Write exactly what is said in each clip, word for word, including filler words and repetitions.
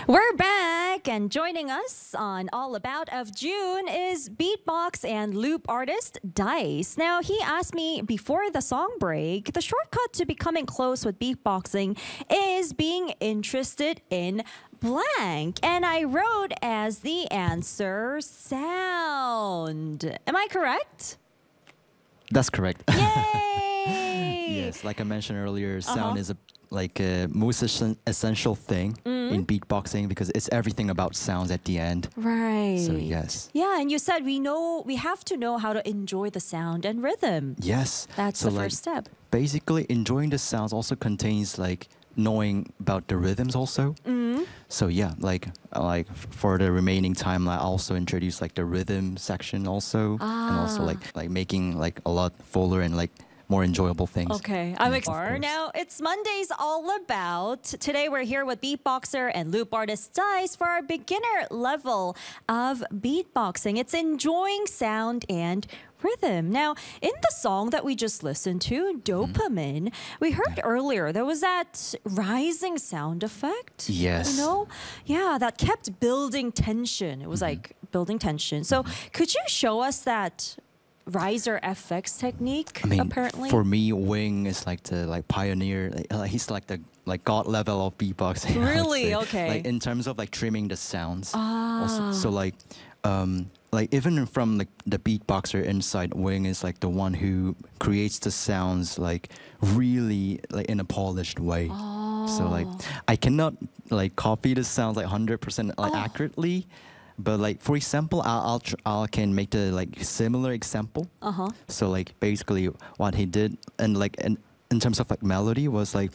We're back, and joining us on All About of June is beatbox and loop artist Dice. Now, he asked me before the song break, the shortcut to becoming close with beatboxing is being interested in blank. And I wrote as the answer sound. Am I correct? That's correct. Yay! Yes, like I mentioned earlier, sound Uh-huh. is a like a most essen- essential thing Mm. in beatboxing because it's everything about sounds at the end. Right. So yes. Yeah, and you said we know we have to know how to enjoy the sound and rhythm. Yes. That's so the like, first step. Basically, enjoying the sounds also contains like knowing about the rhythms also. Mm. So yeah, like uh, like f- for the remaining time, I also introduce like the rhythm section also, and also Ah. like like making like a lot fuller and like more enjoyable things. Okay, I'm Mm, of excited. course. Now, it's Monday's All About. Today, we're here with beatboxer and loop artist Dice for our beginner level of beatboxing. It's enjoying sound and rhythm. Now, in the song that we just listened to, Dopamine, we heard earlier there was that rising sound effect. Yes. You know? Yeah, that kept building tension. It was like building tension. So, could you show us that riser F X technique, I mean, apparently? for me, Wing is like the like pioneer. Like, uh, he's like the like god level of beatboxing. I would Really? say. Okay. Like in terms of like trimming the sounds. Ah. Also, so like, um, like even from like the beatboxer inside, Wing is like the one who creates the sounds like really like in a polished way. So like, Oh. I cannot like copy the sounds like hundred percent like Oh. accurately. But like for example, I'll I'll, tr- I'll can make the like similar example. Uh-huh. So like basically what he did and like in, in terms of like melody was like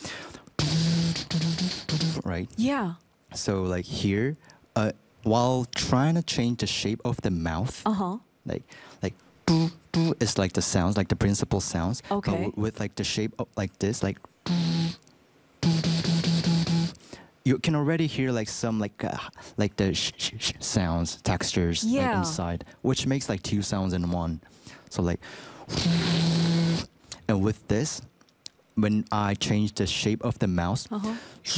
right. Yeah. So like here, uh, while trying to change the shape of the mouth, Uh-huh. like like is like the sounds like the principal sounds. But Okay. w- with like the shape of like this like. You can already hear like some like uh, like the sh- sh- sh- sounds textures like, Yeah. inside, which makes like two sounds in one. So like, and with this, when I change the shape of the mouse, Uh-huh.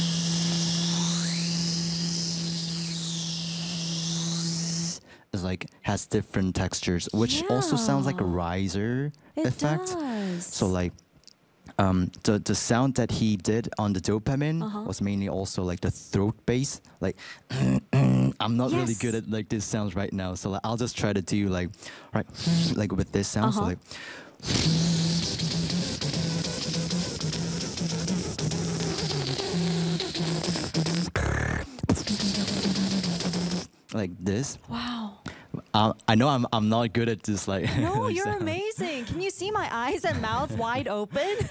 it's like has different textures, which also sounds like a Yeah. riser It effect. does. So like. Um, the the sound that he did on the dopamine Uh-huh. was mainly also like the throat bass. Like I'm not really good Yes. at like this sounds right now, so like, I'll just try to do like right like with this sound. So Uh-huh. like like this. Wow. Um, I know I'm I'm not good at this like. No, like you're sound. amazing. Can you see my eyes and mouth wide open?